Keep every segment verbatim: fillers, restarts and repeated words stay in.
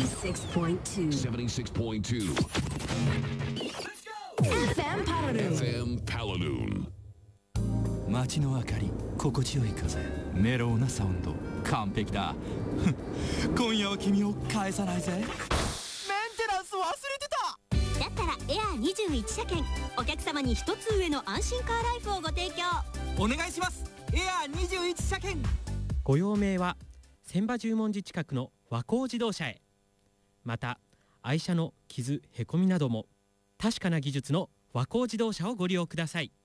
seventy-six point two セブンティシックスポイントツーエフエム パラルーンエフエム パラルーン。 街の明かり、心地よい風、メロウなサウンド、完璧だ今夜は君を返さないぜ。メンテナンス忘れてた。 だったらエアーにじゅういち車検、お客様に一つ上の安心カーライフをご提供お願いします。エアーにじゅういち車検。 ご用命は千葉十文字近くの和光自動車へ。また愛車の傷へこみなども確かな技術の和光自動車をご利用ください。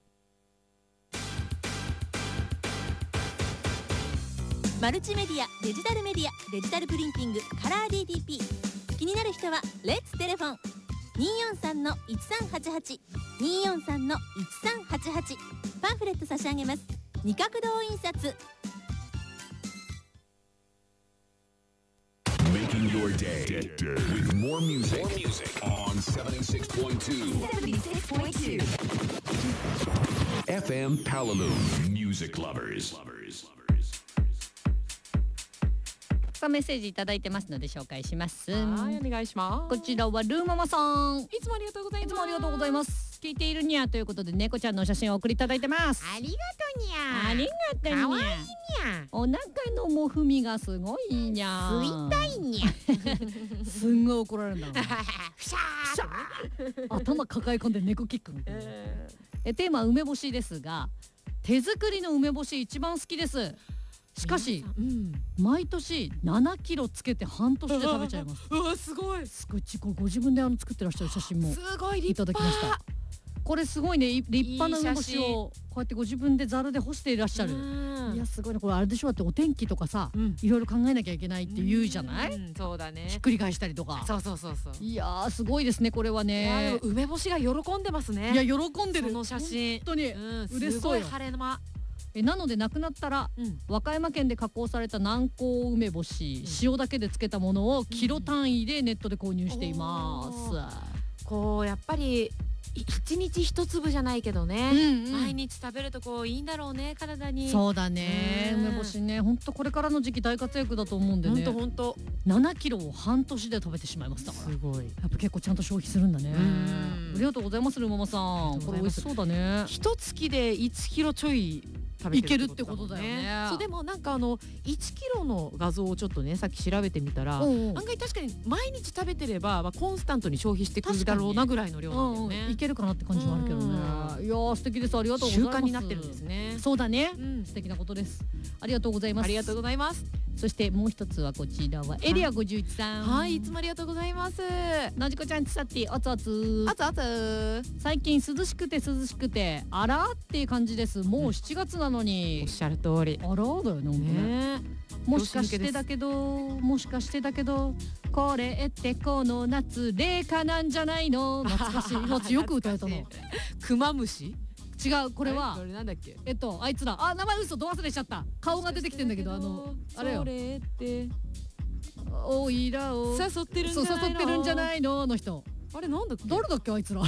マルチメディア、デジタルメディア、デジタルプリンティング、カラー ディーティーピー。 気になる人はレッツテレフォン にーよんさんのいちさんはちはち にーよんさんのいちさんはちはち。 パンフレット差し上げます。二角堂印刷。 Making your day with more music on セブンティシックスポイントツー seventy-six point two エフエム Palalu Music Lovers。 さあメッセージいただいてますので紹介します。 はい、お願いします。 こちらはルーママさん、いいつもありがとうございます。 つもありがとうございます。聞いているにゃということで猫ちゃんのお写真を送りいただいてます。 ありがとうにゃ。 ありがとうにゃ。 かわいいにゃ。 お腹のもふみがすごいにゃ。 吸いたいにゃ。 すんごい怒られるんだろうな。 ふしゃー。 頭抱え込んで猫キックみたいな。えテーマ梅干しですが、手作りの梅干し一番好きです。しかし、 うん、 毎年ななキロつけて半年で食べちゃいます。 うわすごい。 すごい、これご自分であの作ってらっしゃる写真もすごいい立派。 ただきました。これすごいね、立派な梅干しをこうやってご自分でザルで干していらっしゃる。いやすごいね。これあれでしょ、だってお天気とかさ、うん、いろいろ考えなきゃいけないって言うじゃない。 うん、そうだね。 ひっくり返したりとか。 そうそうそうそう。 いやーすごいですねこれはね。 梅干しが喜んでますね。 いや喜んでる。 その写真本当に、うん、嬉しそうよ。 すごい晴れ間。 えなのでなくなったら、うん、和歌山県で加工された南高梅干し、うん、塩だけで漬けたものをキロ単位でネットで購入しています、うん、 こうやっぱり一日一粒じゃないけどね、うんうん、毎日食べるとこういいんだろうね体に。 そうだね、梅干しね、本当これからの時期大活躍だと思うんでね。 本当本当ななキロを半年で食べてしまいましたから。 すごい。 やっぱ結構ちゃんと消費するんだね。ありがとうございますルママさん。これ美味しそうだね。 一月でいちキロちょいいけるってことだよね。 そうでもなんかあのいちキロの画像をちょっとねさっき調べてみたら、案外確かに毎日食べてれば、まあ、コンスタントに消費してくるだろうなぐらいの量なんだよね。 うんうん、いけるかなって感じもあるけどね。いやー素敵です。ありがとうございます。 習慣になってるんですね。 そうだね、 うん、 素敵なことです。ありがとうございます。 ありがとうございます。 そしてもう一つはこちらはエリアごじゅういちさん。 はい、いつもありがとうございます。 なじこちゃんちさっておつおつおつおつ。 最近涼しくて涼しくてあらっていう感じです。もうしちがつなのに、 うん、おっしゃる通り。 あらだよね、本当ね。もしかしてだけどもしかしてだけどこれってこの夏冷夏なんじゃないの。懐かしい。私よく歌えたの。 クマムシ。 違う、これはこれなんだっけ。 えっとあいつら、あ名前嘘ど忘れしちゃった。顔が出てきてんだけど、あのあれよ、 それっておいらを誘ってるんじゃないの。 そう誘ってるんじゃないのの人。 あれなんだっけ。 誰だっけあいつら。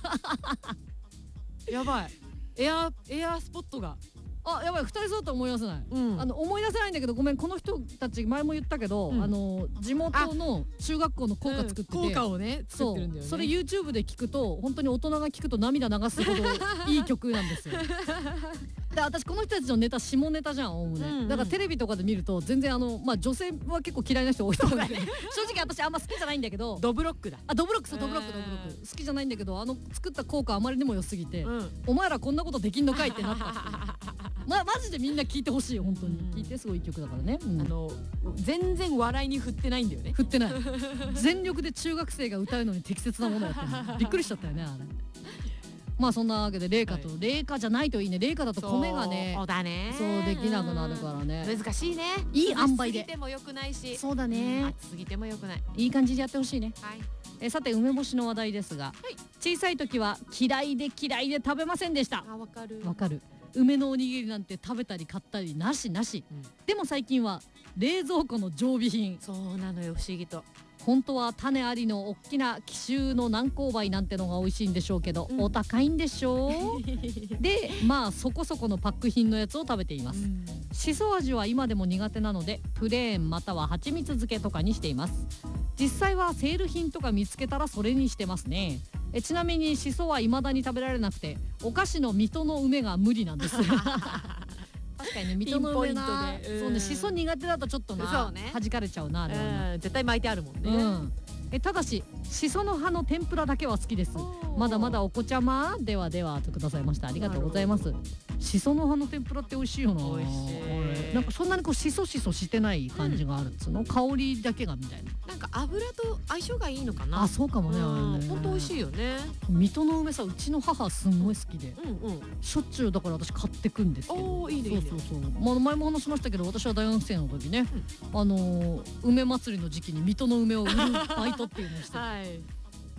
やばい。エアエアスポットが。 あやばい、ふたりそうだったら思い出せない、うん、あの思い出せないんだけどごめん。この人たち前も言ったけど、うん、あの地元の中学校の校歌作ってて、 校歌をね作ってるんだよね。 それ YouTube で聞くと本当に大人が聞くと涙流すほどいい曲なんですよ。で私この人たちのネタ下ネタじゃん、おおむね、うんうん、だからテレビとかで見ると全然あの、まあ、女性は結構嫌いな人多いと思うんで、ね、正直私あんま好きじゃないんだけど。 ドブロックだ。 あドブロック、そうドブロックドブロック好きじゃないんだけど、あの作った効果あまりにも良すぎて、うん、お前らこんなことできんのかいってなったってま、マジでみんな聞いてほしいよ本当に、うん、聞いて。すごいいい曲だからね、うん、 あの全然笑いに振ってないんだよね。 振ってない全力で中学生が歌うのに適切なものやってるびっくりしちゃったよねあれ。まあそんなわけで冷夏と、はい、冷夏じゃないといいね。冷夏だと米がね、 そうだね、 そうできなくなるからね。 難しいね。 いい塩梅で。 暑すぎても良くないし、 そうだね、 暑すぎても良くない。 いい感じでやってほしいね。 はい。 えさて梅干しの話題ですが、はい、小さい時は嫌いで嫌いで食べませんでした。 あ、わかるわかる。梅のおにぎりなんて食べたり買ったりなしなし、うん、でも最近は冷蔵庫の常備品。 そうなのよ、不思議と。 本当は種ありの大きな紀州の南高梅なんてのが美味しいんでしょうけど、うん、お高いんでしょうでまあそこそこのパック品のやつを食べています、うん、しそ味は今でも苦手なのでプレーンまたは蜂蜜漬けとかにしています。 実際はセール品とか見つけたらそれにしてますね。えちなみにシソは未だに食べられなくて、お菓子の水戸の梅が無理なんです。確かにね、水戸の梅な、 ピンポイントで、うん、 そうね、シソ苦手だとちょっとな、 そうね、 弾かれちゃうなあれはな、 うん、絶対巻いてあるもんね、 うん、えただしシソの葉の天ぷらだけは好きです。まだまだお子ちゃまではではとくださいました。ありがとうございます。シソの葉の天ぷらって美味しいよな。 美味しい。 なんかそんなにこうシソシソしてない感じがあるっつうの、うん、香りだけがみたいな。 なんか油と相性がいいのかな。 あ、そうかもね。あれね、 本当美味しいよね。 水戸の梅さ、うちの母すんごい好きで、 うんうん、 しょっちゅうだから私買ってくんですけど。 おー、いいねいいね。 そうそうそう。まあ前も話しましたけど、私は大学生の時ね、うん、あのー、梅祭りの時期に水戸の梅を売るバイトっていうのをして、はい、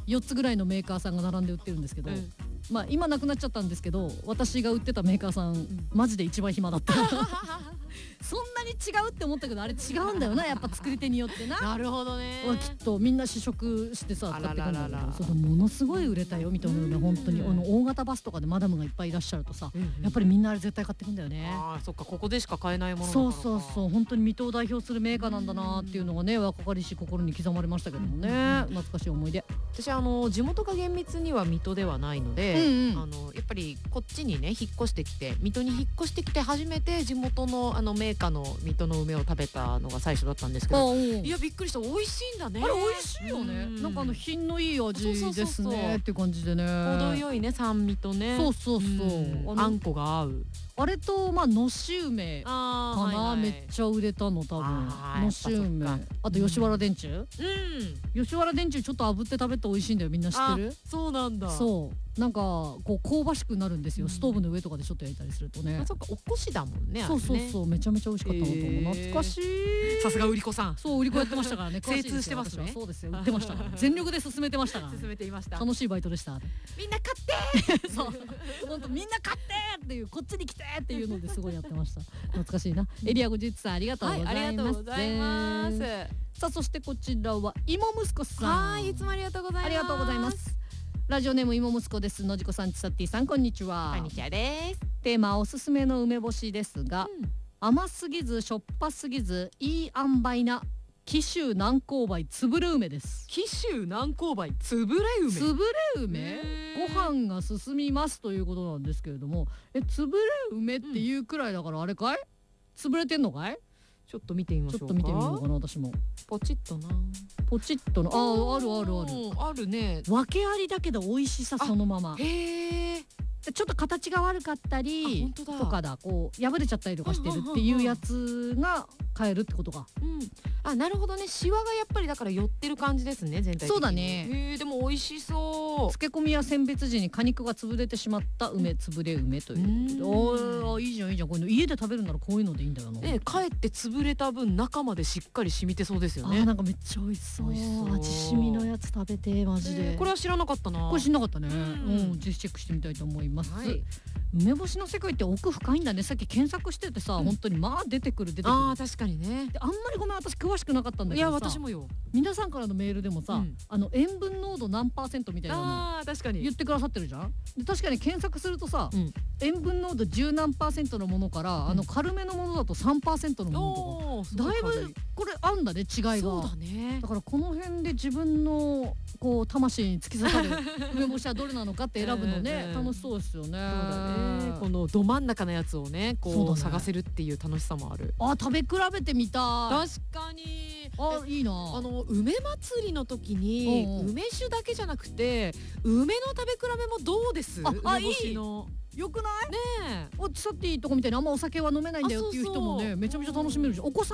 よっつぐらいのメーカーさんが並んで売ってるんですけど、うん、まあ今なくなっちゃったんですけど、私が売ってたメーカーさん、うん、マジで一番暇だった。そんなに違うって思ったけど、あれ違うんだよな、やっぱ作り手によってな。 なるほどね。 きっとみんな試食してさ、使ってくんだけど、それものすごい売れたよ、水戸の梅。本当にあの大型バスとかでマダムがいっぱいいらっしゃるとさ、うんうん、やっぱりみんなあれ絶対買ってくんだよね。 あー、そっか、ここでしか買えないものだからか。そうそうそう、本当に水戸を代表するメーカーなんだなっていうのがね、若かりし心に刻まれましたけどもね、うんうん、懐かしい思い出。 私あの地元が厳密には水戸ではないので、うんうん、あのやっぱりこっちにね引っ越してきて、水戸に引っ越してきて初めて地元のあのメーカーの水戸の梅を食べたのが最初だったんですけど、いやびっくりした。美味しいんだね。 あれ美味しいよね、うん、なんかあの品のいい味ですねっていう感じでね、 程よいね酸味とね、 そうそうそう、 うん、あんこが合う。 あれとまあのし梅かな、はいはい、めっちゃ売れたの多分のし梅。あと吉原電柱、うん、吉原電柱ちょっと炙って食べて美味しいんだよ。みんな知ってる？ そうなんだ。 そうなんかこう香ばしくなるんですよ、うん、ストーブの上とかでちょっと焼いたりするとね。 あ、そっか、おこしだもんね。 そうそうそう、めちゃめちゃ美味しかったのと思う、えー、懐かしい。 さすが売り子さん。 そう、売り子やってましたからね。 精通してますね。 そうですよ、売ってましたから全力で進めてましたから、ね、 進めていました。 楽しいバイトでした。 みんな買ってそう本当みんな買ってっていう、こっちに来てっていうのですごいやってました。懐かしいな。エリアごじゅっさんありがとうございます、はい、ありがとうございます。さあ、そしてこちらは芋息子さん。 はい、いつもありがとうございます。 ありがとうございます。ラジオネーム芋息子です。のじこさん、ちさってぃさん、こんにちは。 こんにちはです。 テーマおすすめの梅干しですが、うん、甘すぎずしょっぱすぎずいい塩梅な紀州南高梅つぶれ梅です。 紀州南高梅つぶれ梅、 つぶれ梅、ご飯が進みますということなんですけれども、えつぶれ梅っていうくらいだからあれかい、潰れてんのかい。 ちょっと見てみましょうか。 ちょっと見てみようかな。私もポチッとな、 ポチッとな。あ、あるあるあるあるね。 訳ありだけど美味しさそのまま。 へえ。 ちょっと形が悪かったりとかだ、こう破れちゃったりとかしてるっていうやつが買えるってことか。 うん、あ、なるほどね。シワがやっぱりだから寄ってる感じですね、全体的に。 そうだね。 へえ、でも美味しそう。 漬け込みや選別時に果肉が潰れてしまった梅、つぶれ梅ということで、おー、いいじゃんいいじゃん。こういうの家で食べるならこういうのでいいんだよな。 ね、かえって潰れた分中までしっかり染みてそうですよね。 あ、なんかめっちゃ美味しそう。味染みのやつ食べてマジで。 これは知らなかったな。 これ知らなかったね。うん、ぜひチェックしてみたいと思います。はい、梅干しの世界って奥深いんだね。さっき検索しててさ、うん、本当にまあ出てくる出てくる。 あー、確かにね。 であんまりごめん、私詳しくなかったんだけどさ。 いや私もよ。 皆さんからのメールでもさ、うん、あの塩分濃度何パーセントみたいなのあー、確かに言ってくださってるじゃん。で確かに検索するとさ、うん、塩分濃度じゅう何パーセントのものから、うん、あの軽めのものだと さんパーセントのものとか、だいぶこれあんだね、違いが。 そうだね。 だからこの辺で自分のこう魂に突き刺さる梅干しはどれなのかって選ぶのね、えー、楽しそうですよね。そうだね。このど真ん中のやつをね、こう、ね、探せるっていう楽しさもある。 あ、食べ比べてみたい。 確かに。 あ、いいな。 あの梅祭りの時に、うんうん、梅酒だけじゃなくて梅の食べ比べもどうです？ あ、あ、いい。よくない？ ねえ。 おちさっていいとこみたいにあんまお酒は飲めないんだよっていう人もね、めちゃめちゃ楽しめるじゃん。お子さん